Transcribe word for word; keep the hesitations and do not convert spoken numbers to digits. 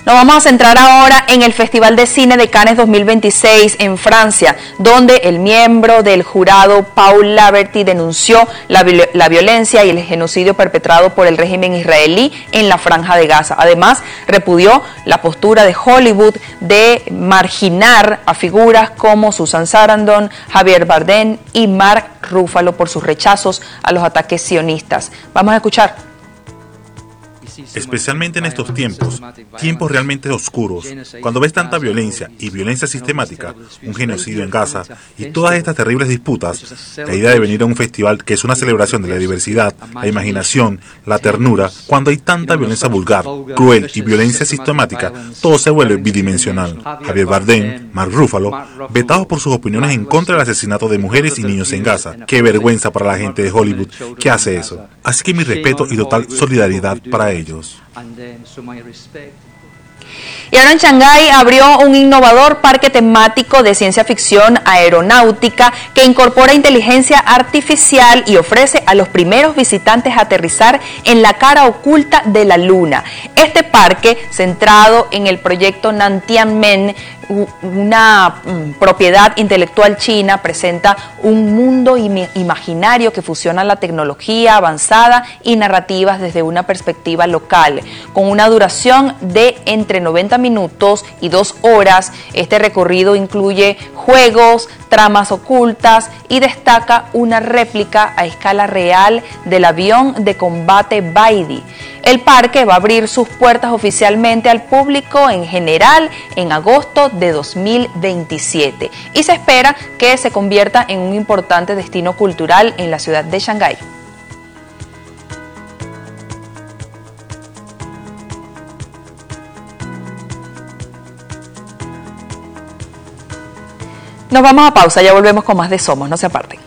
Nos vamos a centrar ahora en el Festival de Cine de Cannes dos mil veintiséis en Francia, donde el miembro del jurado Paul Laverty denunció la, la violencia y el genocidio perpetrado por el régimen israelí en la Franja de Gaza. Además, repudió la postura de Hollywood de marginar a figuras como Susan Sarandon, Javier Bardem y Mark Ruffalo por sus rechazos a los ataques sionistas. Vamos a escuchar. Especialmente en estos tiempos, tiempos realmente oscuros, cuando ves tanta violencia y violencia sistemática, un genocidio en Gaza y todas estas terribles disputas, la idea de venir a un festival que es una celebración de la diversidad, la imaginación, la ternura, cuando hay tanta violencia vulgar, cruel y violencia sistemática, todo se vuelve bidimensional. Javier Bardem, Mark Ruffalo, vetados por sus opiniones en contra del asesinato de mujeres y niños en Gaza. Qué vergüenza para la gente de Hollywood que hace eso. Así que mi respeto y total solidaridad para ellos. Y ahora en Shanghái abrió un innovador parque temático de ciencia ficción aeronáutica que incorpora inteligencia artificial y ofrece a los primeros visitantes aterrizar en la cara oculta de la Luna. Este parque, centrado en el proyecto Nantianmen, una um, propiedad intelectual china, presenta un mundo im imaginario que fusiona la tecnología avanzada y narrativas desde una perspectiva local. Con una duración de entre noventa minutos y dos horas, este recorrido incluye juegos, tramas ocultas y destaca una réplica a escala real del avión de combate Baidí. El parque va a abrir sus puertas oficialmente al público en general en agosto de dos mil veintisiete y se espera que se convierta en un importante destino cultural en la ciudad de Shanghái. Nos vamos a pausa, ya volvemos con más de Somos, no se aparten.